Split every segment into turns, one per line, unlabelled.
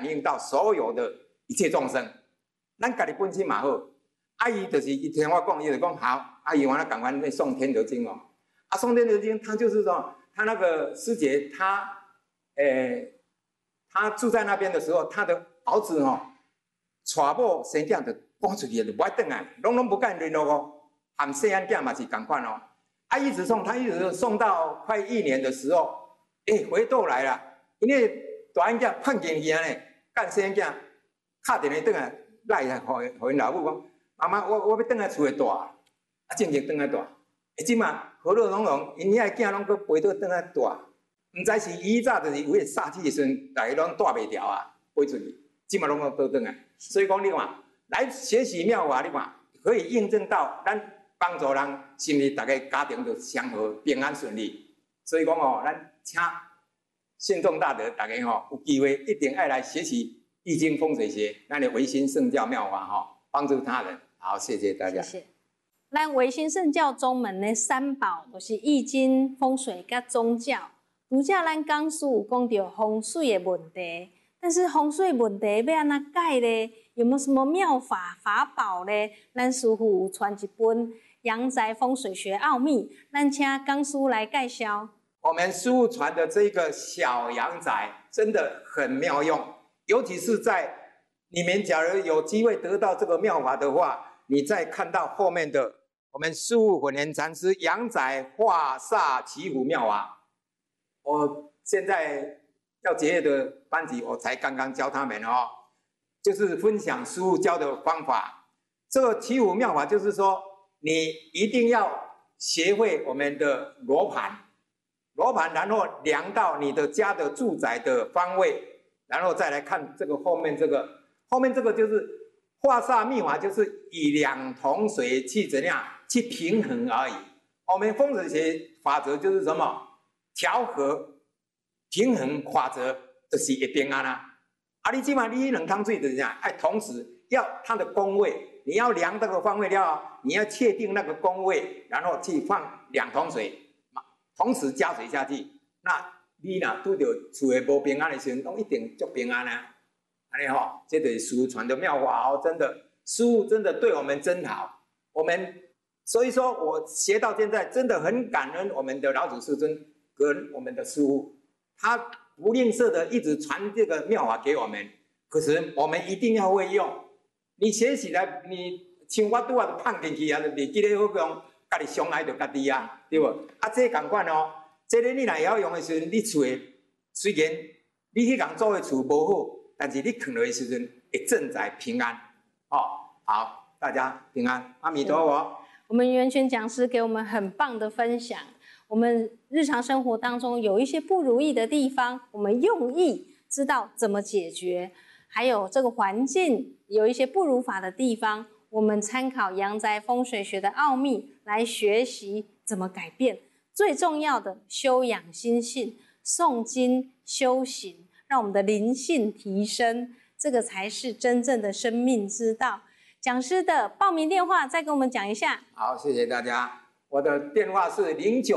感应到所有的一切众生。咱家己本身嘛好，伊就是伊听我讲，伊就讲好，伊完了赶快那诵天德经哦。诵天德经，他就是说，他那个师姐，他住在那边的时候，他的儿子娶某生囝就赶出去，就不爱回来，拢不敢联络哦。含细汉囝嘛是同款哦。一直送，他一直送到快1年的时候，回头来了，因为大汉囝叛逆去呢，干细汉囝敲电话转来，来互因老母讲，妈妈，我要转来厝里住，正转来住。即嘛和乐融融，因遐囝拢搁陪倒转来住，唔知是以早就是有迄煞气的时阵，大家拢带袂牢啊，飞出去，即嘛拢倒转来。所以讲你看，来学习妙法，你看可以印证到咱。帮助人，甚至大家家庭就祥和平安顺利。所以讲咱请信众大德，大家有机会一定要来学习易经风水学，咱的唯心圣教妙法帮助他人。好，谢谢大家。
谢谢。咱唯心圣教宗门的三宝就是易经、风水甲宗教。拄则咱讲师有讲到风水的问题，但是风水问题要安怎解呢？有没有什么妙法法宝呢？咱师父有传一本。阳宅风水学奥秘，咱请江师来介绍。
我们师父传的这个小阳宅真的很妙用，尤其是在你们假如有机会得到这个妙法的话，你再看到后面的我们师父本年禅师阳宅化煞祈福妙法，我现在要结业的班级，我才刚刚教他们就是分享师父教的方法。这个祈福妙法就是说。你一定要学会我们的罗盘，然后量到你的家的住宅的方位，然后再来看这个后面这个就是化煞秘法，就是以两同水去怎样去平衡而已。我们风水学法则就是什么？调和、平衡法则就是会平安啊。你起码你两汤水就是这样，同时要它的宫位。你要量这个方位了，你要确定那个宫位，然后去放2桶水，同时加水下去。那你若拄到厝的无平安的时候，一定足平安啊！安尼这就是师父传的妙法真的，师父真的对我们真好。所以说我学到现在，真的很感恩我们的老祖师尊跟我们的师父，他不吝啬的一直传这个妙法给我们。可是我们一定要会用。你学起来，你像我拄就放进去啊，就袂记得好讲，家己伤害着家己啊，对无？这同款这个你若会晓用的时阵，你厝的虽然你迄间租的厝无好，但是你囥落的时阵会正在平安。好，大家平安，阿弥陀佛。
我们圆泉讲师给我们很棒的分享。我们日常生活当中有一些不如意的地方，我们用意知道怎么解决。还有这个环境有一些不如法的地方，我们参考阳宅风水学的奥秘来学习怎么改变。最重要的，修养心性，诵经修行，让我们的灵性提升，这个才是真正的生命之道。讲师的报名电话再跟我们讲一下。
好，谢谢大家。我的电话是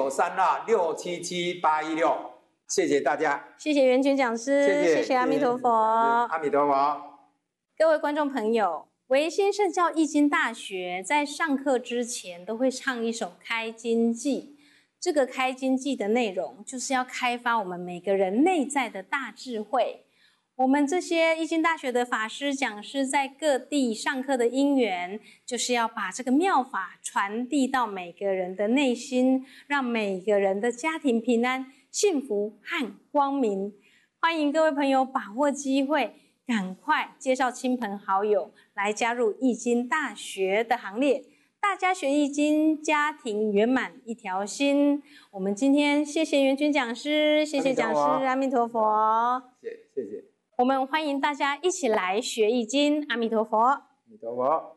0932677816。谢谢大家，
谢谢圆泉讲师，谢谢阿弥陀佛，
阿弥陀佛。
各位观众朋友，唯心圣教易经大学在上课之前都会唱一首开经偈，这个开经偈的内容就是要开发我们每个人内在的大智慧。我们这些易经大学的法师讲师在各地上课的因缘，就是要把这个妙法传递到每个人的内心，让每个人的家庭平安、幸福和光明。欢迎各位朋友把握机会，赶快介绍亲朋好友来加入易经大学的行列。大家学易经，家庭圆满一条心。我们今天谢谢圆泉讲师，谢谢讲师，阿弥陀佛。
谢谢。
我们欢迎大家一起来学易经，阿弥陀佛。
阿弥陀佛。